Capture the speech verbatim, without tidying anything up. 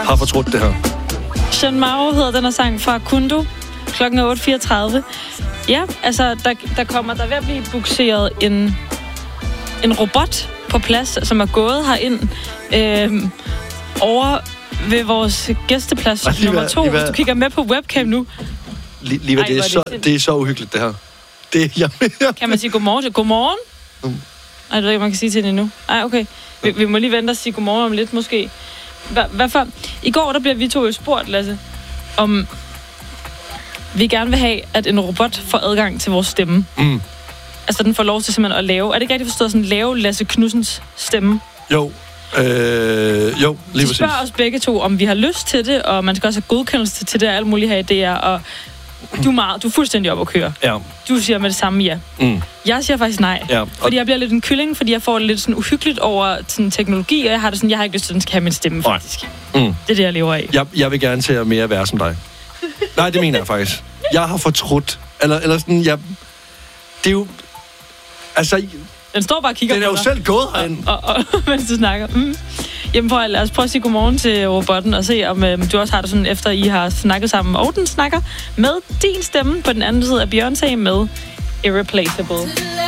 har fortrudt det her. Shen Mao hedder den her sang fra Kundo. Klokken er otte fireogtredive. Ja, altså, der, der kommer der ved at blive bukseret en, en robot på plads, som er gået herind øh, over ved vores gæsteplads Ej, nummer hvad, to. Hvis du kigger med på webcam nu. Lige, lige hvad, det, er så, det er så uhyggeligt, det her. Det, jeg, jeg, kan man sige godmorgen til? Godmorgen? Mm. Ej, det ved ikke, man kan sige til det nu. Ej, okay. Vi, vi må lige vente og sige godmorgen om lidt, måske. Hva, hvad for? I går, der bliver vi to jo spurgt, Lasse, om vi gerne vil have, at en robot får adgang til vores stemme. Mm. Altså, den får lov til simpelthen at lave... Er det ikke rigtigt forstået, sådan lave Lasse Knudsens stemme? Jo. Øh, jo, lige præcis. De spørger os begge to, om vi har lyst til det, og man skal også have godkendelse til det, og alle mulige her idéer, og du er, meget, du er fuldstændig op at køre. Ja. Du siger med det samme ja. Mm. Jeg siger faktisk nej. Ja. Fordi jeg bliver lidt en kylling, fordi jeg får det lidt sådan uhyggeligt over sådan teknologi, og jeg har det sådan, jeg har ikke lyst til, at den skal have min stemme, faktisk. Mm. Det er det, jeg lever af. Jeg, jeg vil gerne til at mere være som dig. Nej, det mener jeg faktisk. Jeg har fortrudt. Eller, eller sådan, jeg... Det er jo... Altså... Den står bare og kigger på dig. Den er jo selv gået herind. Og, og, og mens du snakker. Mm. Jamen prøv, lad os prøve at sige godmorgen til robotten, og se, om øhm, du også har det sådan, efter I har snakket sammen. Og den snakker med din stemme på den anden side af Beyoncé med Irreplaceable.